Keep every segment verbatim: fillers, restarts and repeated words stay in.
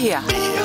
her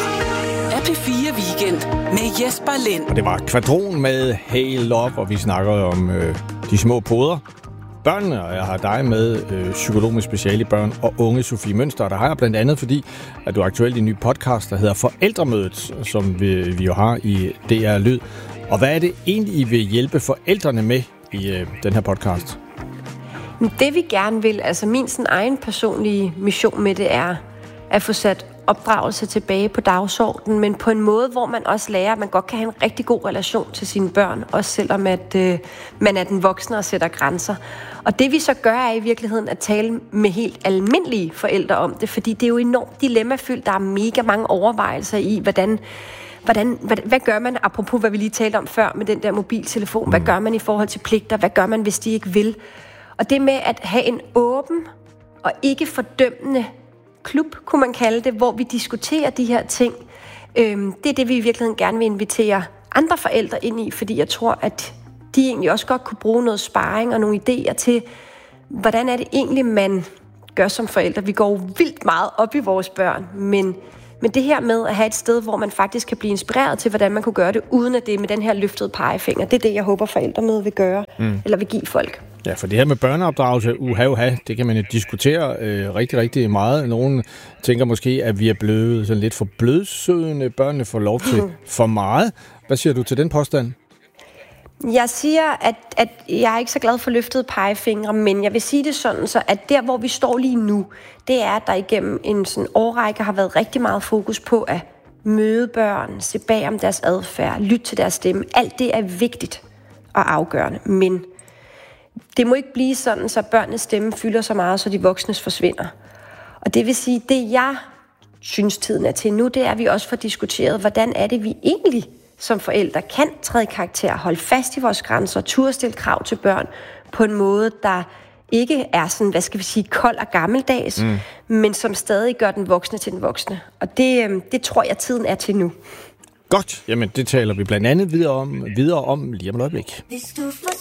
er P fire Weekend med Jesper Lind. Og det var Kvadron med Hey Love, og vi snakker om øh, de små poder. Børnene, og jeg har dig med, øh, psykolog med speciale i børn og unge, Sofie Mønster. Der har jeg blandt andet, fordi at du er aktuelt i en ny podcast, der hedder Forældremødet, som vi, vi jo har i D R Lyd. Og hvad er det egentlig, I vil hjælpe forældrene med i øh, den her podcast? Det vi gerne vil, altså min sådan egen personlige mission med det, er at få sat opdragelse tilbage på dagsordenen, men på en måde, hvor man også lærer, at man godt kan have en rigtig god relation til sine børn, også selvom at, øh, man er den voksne og sætter grænser. Og det vi så gør, er i virkeligheden at tale med helt almindelige forældre om det, fordi det er jo enormt dilemmafyldt. Der er mega mange overvejelser i, hvordan Hvordan, hvad, hvad gør man, apropos hvad vi lige talte om før med den der mobiltelefon, hvad gør man i forhold til pligter, hvad gør man, hvis de ikke vil? Og det med at have en åben og ikke fordømmende klub, kunne man kalde det, hvor vi diskuterer de her ting, øhm, det er det, vi i virkeligheden gerne vil invitere andre forældre ind i, fordi jeg tror, at de egentlig også godt kunne bruge noget sparring og nogle idéer til, hvordan er det egentlig, man gør som forældre. Vi går jo vildt meget op i vores børn, men Men det her med at have et sted, hvor man faktisk kan blive inspireret til, hvordan man kunne gøre det, uden at det er med den her løftede pegefinger, det er det, jeg håber, forældremødet vil gøre, mm. eller vil give folk. Ja, for det her med børneopdragelse, uha, uha, det kan man jo diskutere øh, rigtig, rigtig meget. Nogle tænker måske, at vi er blevet sådan lidt for blødsødende, børnene får lov til for meget. Hvad siger du til den påstand? Jeg siger, at, at jeg er ikke så glad for løftede pegefingre, men jeg vil sige det sådan, så at der, hvor vi står lige nu, det er, at der igennem en sådan årrække har været rigtig meget fokus på at møde børn, se bag om deres adfærd, lytte til deres stemme. Alt det er vigtigt og afgørende, men det må ikke blive sådan, så børnenes stemme fylder så meget, så de voksnes forsvinder. Og det vil sige, det jeg synes tiden er til nu, det er, at vi også får diskuteret, hvordan er det, vi egentlig som forældre kan træde i karakter, holde fast i vores grænser, turde stille krav til børn på en måde, der ikke er sådan, hvad skal vi sige, kold og gammeldags, mm. men som stadig gør den voksne til den voksne. Og det, det tror jeg, tiden er til nu. Godt. Jamen, det taler vi blandt andet videre om, videre om lige om et øjeblik.